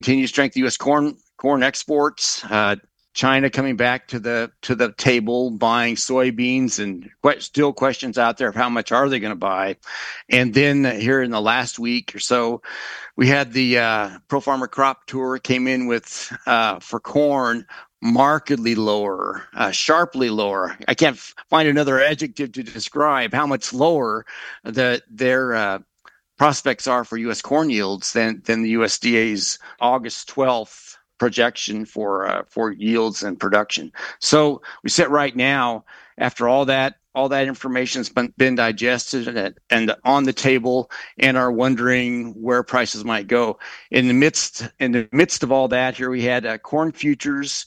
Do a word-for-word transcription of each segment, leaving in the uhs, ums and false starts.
continued strength of U S corn corn exports. Uh, China coming back to the to the table, buying soybeans, and que- still questions out there of how much are they going to buy. And then here in the last week or so, we had the uh, Pro Farmer Crop Tour came in with uh, for corn markedly lower, uh, sharply lower. I can't f- find another adjective to describe how much lower the their uh, prospects are for U S corn yields than than the U S D A's August twelfth projection for uh, for yields and production. So we sit right now after all that all that information's been, been digested and, and on the table, and are wondering where prices might go. In the midst in the midst of all that, here we had uh, corn futures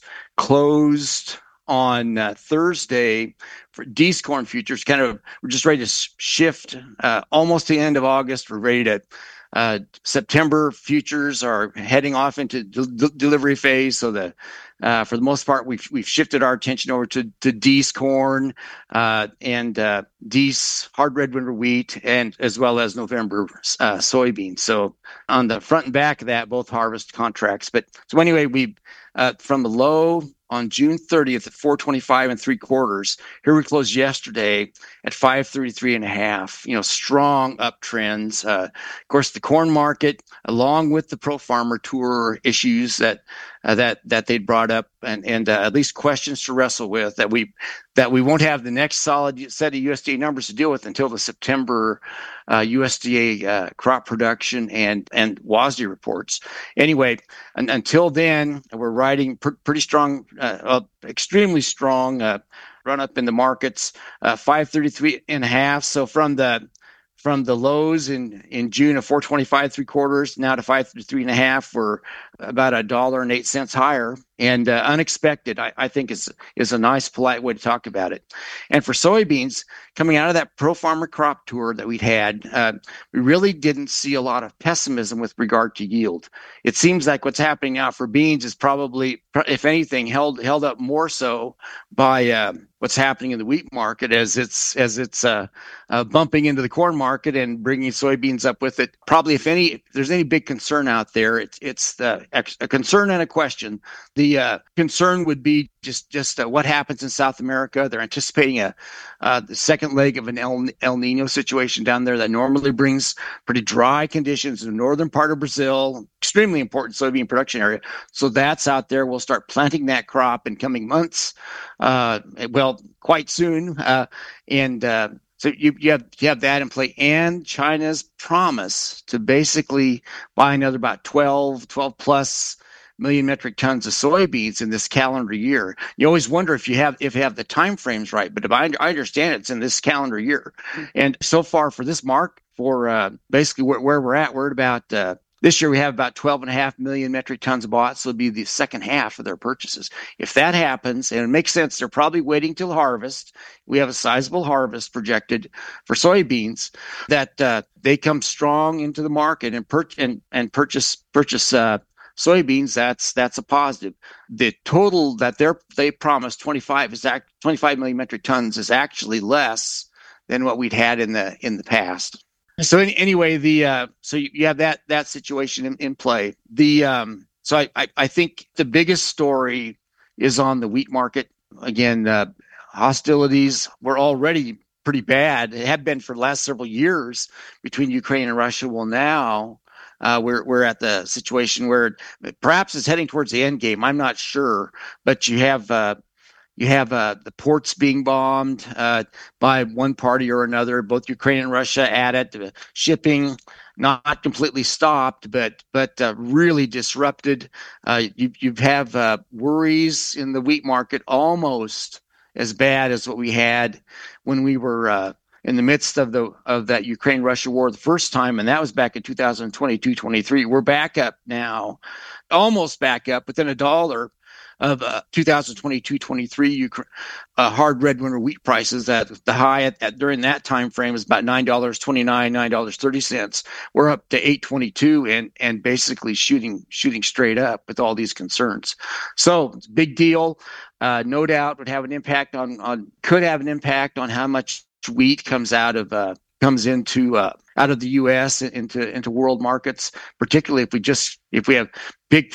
closed on uh, Thursday for D's corn futures. Kind of, we're just ready to shift uh, almost the end of August. We're ready to uh, September futures are heading off into de- delivery phase. So the uh, for the most part, we've we've shifted our attention over to to D's corn uh, and uh, D's hard red winter wheat, and as well as November uh, soybeans. So on the front and back of that, both harvest contracts. But so anyway, we uh, from the low on June thirtieth at four twenty-five and three quarters. Here we closed yesterday at five thirty-three and a half. You know, strong uptrends. Uh, of course, the corn market, along with the Pro Farmer Tour issues that uh, that that they'd brought up, and and uh, at least questions to wrestle with, that we that we won't have the next solid set of U S D A numbers to deal with until the September uh, U S D A uh, crop production and and W A S D reports. Anyway, and, until then, we're riding pr- pretty strong, uh, uh, extremely strong uh, run up in the markets, uh, five thirty-three and a half. So from the from the lows in, in June of four twenty-five three quarters now to five thirty-three and a half, we're about a dollar and eight cents higher, and uh, unexpected. I, I think is is a nice, polite way to talk about it. And for soybeans, coming out of that Pro Farmer Crop Tour that we'd had, uh, we really didn't see a lot of pessimism with regard to yield. It seems like what's happening now for beans is probably, if anything, held held up more so by uh, what's happening in the wheat market as it's as it's uh, uh, bumping into the corn market and bringing soybeans up with it. Probably, if any, if there's any big concern out there, it's it's the a concern and a question. The uh, concern would be just just uh, what happens in South America. They're anticipating a uh, the second leg of an El, El Nino situation down there that normally brings pretty dry conditions in the northern part of Brazil. Extremely important soybean production area. So that's out there. We'll start planting that crop in coming months. Uh, well, quite soon, uh, and uh, so you, you have you have that in play, and China's promise to basically buy another about twelve, twelve plus million metric tons of soybeans in this calendar year. You always wonder if you have if you have the time frames right, but if I, I understand it's in this calendar year. And so far for this mark, for uh, basically where, where we're at, we're at about uh, this year we have about twelve and a half million metric tons bought, so it'll be the second half of their purchases. If that happens, and it makes sense, they're probably waiting till harvest. We have a sizable harvest projected for soybeans, that uh, they come strong into the market and per- and, and purchase purchase uh, soybeans. That's that's a positive. The total that they're they promised twenty-five is act, twenty-five million metric tons is actually less than what we'd had in the in the past. So in, anyway, the uh, so you, you have that that situation in, in play. The um, so I, I I think the biggest story is on the wheat market. Again, uh, hostilities were already pretty bad. It had been for the last several years between Ukraine and Russia. Well, now uh, we're we're at the situation where perhaps it's heading towards the end game. I'm not sure, but you have. Uh, You have uh, the ports being bombed uh, by one party or another, both Ukraine and Russia at it. Uh, shipping not completely stopped, but but uh, really disrupted. Uh, you you have uh, worries in the wheat market almost as bad as what we had when we were uh, in the midst of the of that Ukraine-Russia war the first time, and that was back in two thousand twenty-two twenty-three. We're back up now, almost back up within a dollar of uh, two thousand twenty-two twenty-three uh, hard red winter wheat prices. That the high at, at during that time frame is about nine dollars twenty-nine, nine dollars thirty cents. We're up to eight twenty-two and and basically shooting shooting straight up with all these concerns. So it's a big deal. Uh, no doubt would have an impact on on could have an impact on how much wheat comes out of uh, comes into uh, out of the U S into into world markets, particularly if we just if we have big